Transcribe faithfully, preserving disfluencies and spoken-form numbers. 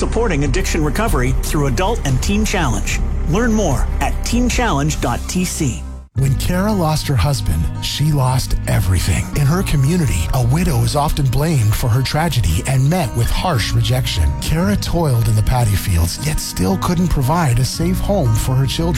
supporting addiction recovery through Adult and Teen Challenge. Learn more at teen challenge dot t c. When Kara lost her husband, she lost everything. In her community, a widow is often blamed for her tragedy and met with harsh rejection. Kara toiled in the paddy fields, yet still couldn't provide a safe home for her children.